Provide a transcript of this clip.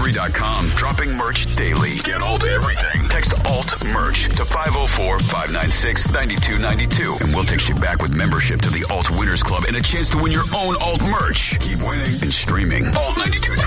alt93.com. Dropping merch daily. Get Alt everything. Text Alt merch to 504-596-9292. And we'll text you back with membership to the Alt Winners Club and a chance to win your own Alt merch. Keep winning and streaming. Alt 92.3.